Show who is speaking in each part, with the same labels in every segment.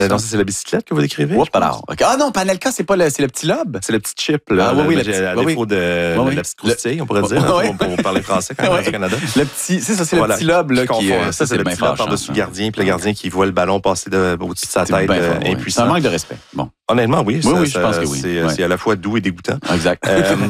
Speaker 1: Non, c'est la bicyclette que vous décrivez?
Speaker 2: Alors. Okay. Ah non, Panelka, c'est le petit lobe.
Speaker 1: C'est le petit chip, là.
Speaker 2: Ah oui,
Speaker 1: à défaut de la petite croustille, on pourrait dire, pour parler français quand même au Canada.
Speaker 2: Le petit, c'est le petit lobe là, qui
Speaker 1: ça, c'est le petit lobe par-dessus le gardien, puis le gardien qui voit le ballon passer au-dessus de sa tête, impuissant.
Speaker 2: C'est un manque de respect. Bon.
Speaker 1: Honnêtement, oui.
Speaker 2: Oui, je pense que oui.
Speaker 1: C'est à la fois doux et dégoûtant.
Speaker 2: Exact.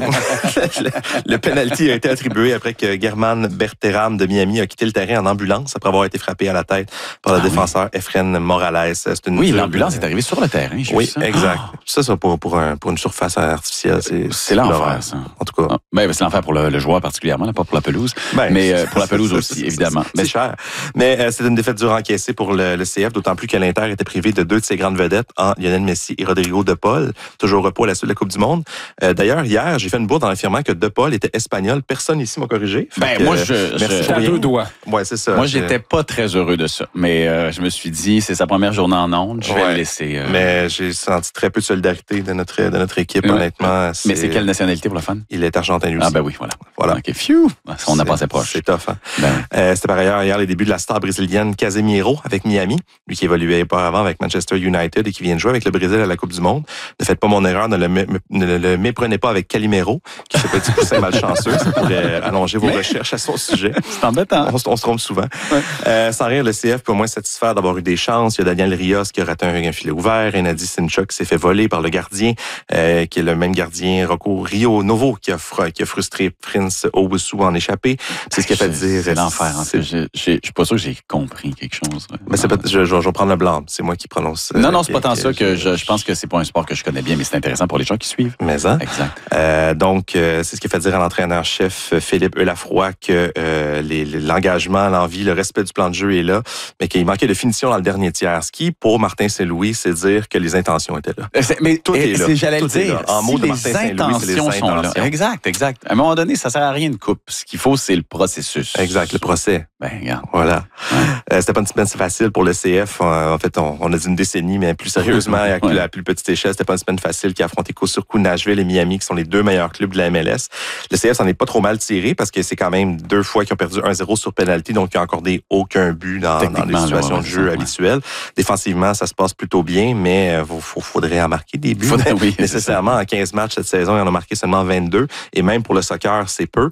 Speaker 1: Le penalty a été attribué après que Germán Berterame de Miami a quitté le terrain en ambulance après avoir été frappé à la tête par le défenseur Efren Morales.
Speaker 2: L'ambulance est arrivée sur le terrain.
Speaker 1: Oui, exact. Ça, pour une surface artificielle, c'est
Speaker 2: l'enfer, ça.
Speaker 1: En tout cas.
Speaker 2: C'est l'enfer pour le joueur particulièrement, pas pour la pelouse. Mais pour la pelouse aussi, évidemment.
Speaker 1: C'est cher. Mais c'est une défaite dure encaissée pour le CF, d'autant plus que l'Inter était privé de deux de ses grandes vedettes, Lionel Messi et Rodrigo De Paul, toujours au repos à la suite de la Coupe du Monde. D'ailleurs, hier, j'ai fait une bourde en affirmant que De Paul était espagnol. Personne ici m'a corrigé.
Speaker 2: Moi,
Speaker 3: j'ai à deux doigts.
Speaker 1: Ouais, c'est ça.
Speaker 2: Moi, j'étais pas très heureux de ça. Mais je me suis dit, c'est sa première journée en ondes, je vais le laisser.
Speaker 1: Mais j'ai senti très peu de solidarité de notre équipe, honnêtement.
Speaker 2: Mais c'est quelle nationalité pour le fun?
Speaker 1: Il est argentin aussi.
Speaker 2: Ah ben oui, voilà. OK, phew! On a passé proche.
Speaker 1: C'est tough, hein? C'était par ailleurs hier les débuts de la star brésilienne Casemiro avec Miami, lui qui évoluait auparavant avec Manchester United et qui vient de jouer avec le Brésil à la Coupe du Monde. Ne faites pas mon erreur, ne le méprenez pas avec Calimero, qui fait petit poussin malchanceux. Ça pourrait allonger vos recherches à son sujet.
Speaker 2: C'est embêtant.
Speaker 1: On se trompe souvent. Ouais. Sans rire, le CF peut au moins se satisfaire d'avoir eu des chances. Il y a Daniel Rios qui a raté un filet ouvert, Enadi Sinchuk qui s'est fait voler par le gardien, qui est le même gardien, Rocco Rio Novo, qui a frustré Prince Owusu en échappé. C'est ce qu'il a fait dire.
Speaker 2: C'est l'enfer. En fait. Je suis pas sûr que j'ai compris quelque chose.
Speaker 1: Mais je vais prendre le blanc. C'est moi qui prononce.
Speaker 2: Non, c'est pas tant ça que je pense que c'est pas un sport que je connais bien, mais c'est intéressant pour les gens qui suivent.
Speaker 1: Mais ça.
Speaker 2: Exact.
Speaker 1: Donc, c'est ce qui fait dire à l'entraîneur-chef Philippe Eulafroy que l'engagement, l'envie, le respect du plan de jeu est là, mais qu'il manquait de finition dans le dernier tiers. Ce qui, pour Martin Saint-Louis, c'est dire que les intentions étaient là.
Speaker 2: Mais
Speaker 1: tout est là.
Speaker 2: J'allais le dire.
Speaker 1: En mots de Martin
Speaker 2: Saint-Louis, c'est les intentions sont là. Exact. À un moment donné, ça sert à rien de coupe. Ce qu'il faut, c'est le processus.
Speaker 1: Exact, le procès.
Speaker 2: Regarde.
Speaker 1: Voilà. C'était pas une semaine si facile pour le CF. En fait, on a dit une décennie, mais plus sérieusement, à la plus petite échelle, c'était pas une semaine facile qui a affronté coup sur coup Nashville et Miami, qui sont les deux meilleurs clubs de la MLS. Le CF s'en est pas trop mal tiré parce que c'est quand même 2 fois qu'ils ont perdu 1-0 sur penalty, donc ils n'ont accordé aucun but dans les situations de jeu habituelles. Défensivement, ça se passe plutôt bien, mais faudrait en marquer des buts.
Speaker 2: Oui,
Speaker 1: nécessairement, en 15 matchs cette saison, ils en ont marqué seulement 22. Et même pour le soccer, c'est peu.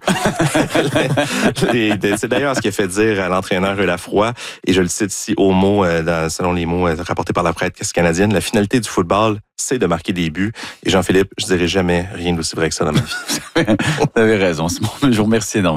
Speaker 1: C'est d'ailleurs ce qui a fait dire à l'entraîneur Eulafroy, et je le cite ici au mot, selon les mots rapportés par la presse canadienne, la finalité du football, c'est de marquer des buts. Et Jean-Philippe, je dirais jamais rien d'aussi vrai que ça dans ma vie.
Speaker 2: Vous avez raison, Simon. Je vous remercie énormément.